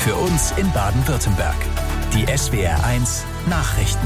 Für uns in Baden-Württemberg. Die SWR1 Nachrichten.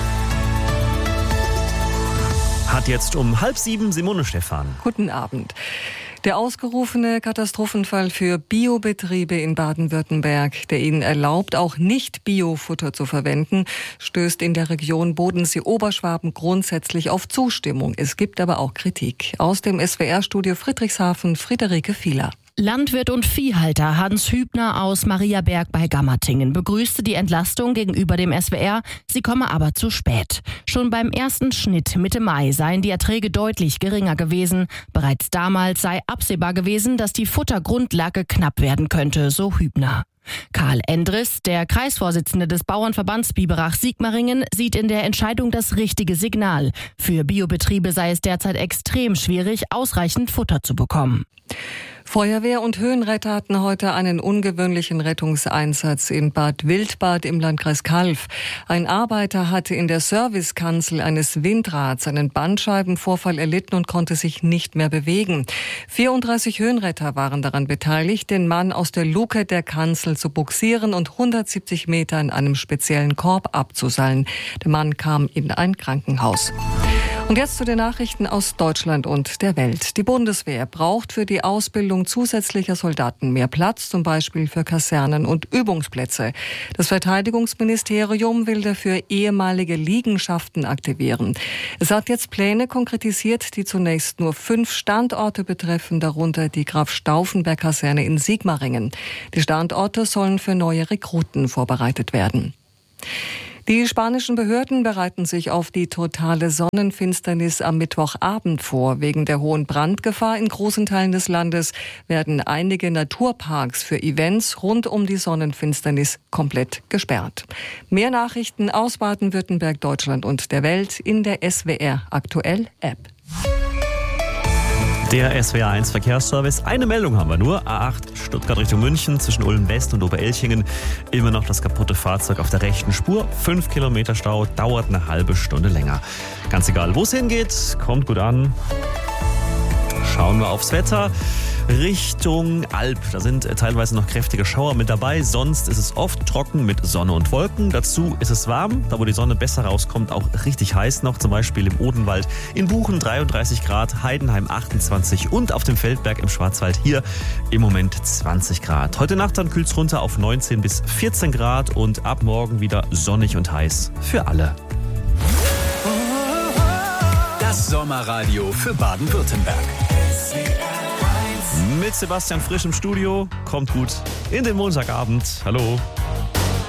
Hat jetzt um 6:30 Simone Stephan. Guten Abend. Der ausgerufene Katastrophenfall für Biobetriebe in Baden-Württemberg, der ihnen erlaubt, auch Nicht-Biofutter zu verwenden, stößt in der Region Bodensee-Oberschwaben grundsätzlich auf Zustimmung. Es gibt aber auch Kritik. Aus dem SWR-Studio Friedrichshafen, Friederike Fieler. Landwirt und Viehhalter Hans Hübner aus Mariaberg bei Gammertingen begrüßte die Entlastung gegenüber dem SWR, sie komme aber zu spät. Schon beim ersten Schnitt Mitte Mai seien die Erträge deutlich geringer gewesen. Bereits damals sei absehbar gewesen, dass die Futtergrundlage knapp werden könnte, so Hübner. Karl Endres, der Kreisvorsitzende des Bauernverbands Biberach-Sigmaringen, sieht in der Entscheidung das richtige Signal. Für Biobetriebe sei es derzeit extrem schwierig, ausreichend Futter zu bekommen. Feuerwehr und Höhenretter hatten heute einen ungewöhnlichen Rettungseinsatz in Bad Wildbad im Landkreis Calw. Ein Arbeiter hatte in der Servicekanzel eines Windrads einen Bandscheibenvorfall erlitten und konnte sich nicht mehr bewegen. 34 Höhenretter waren daran beteiligt, den Mann aus der Luke der Kanzel zu bugsieren und 170 Meter in einem speziellen Korb abzuseilen. Der Mann kam in ein Krankenhaus. Und jetzt zu den Nachrichten aus Deutschland und der Welt. Die Bundeswehr braucht für die Ausbildung zusätzlicher Soldaten mehr Platz, zum Beispiel für Kasernen und Übungsplätze. Das Verteidigungsministerium will dafür ehemalige Liegenschaften aktivieren. Es hat jetzt Pläne konkretisiert, die zunächst nur 5 Standorte betreffen, darunter die Graf-Stauffenberg-Kaserne in Sigmaringen. Die Standorte sollen für neue Rekruten vorbereitet werden. Die spanischen Behörden bereiten sich auf die totale Sonnenfinsternis am Mittwochabend vor. Wegen der hohen Brandgefahr in großen Teilen des Landes werden einige Naturparks für Events rund um die Sonnenfinsternis komplett gesperrt. Mehr Nachrichten aus Baden-Württemberg, Deutschland und der Welt in der SWR Aktuell App. Der SWR1 Verkehrsservice. Eine Meldung haben wir nur. A8 Stuttgart Richtung München zwischen Ulm West und Oberelchingen. Immer noch das kaputte Fahrzeug auf der rechten Spur. 5 Kilometer Stau, dauert eine halbe Stunde länger. Ganz egal, wo es hingeht, kommt gut an. Schauen wir aufs Wetter. Richtung Alp. Da sind teilweise noch kräftige Schauer mit dabei. Sonst ist es oft trocken mit Sonne und Wolken. Dazu ist es warm. Da, wo die Sonne besser rauskommt, auch richtig heiß noch. Zum Beispiel im Odenwald in Buchen 33 Grad, Heidenheim 28 und auf dem Feldberg im Schwarzwald hier im Moment 20 Grad. Heute Nacht dann kühlt es runter auf 19 bis 14 Grad und ab morgen wieder sonnig und heiß für alle. Das Sommerradio für Baden-Württemberg. Mit Sebastian Frisch im Studio. Kommt gut in den Montagabend. Hallo.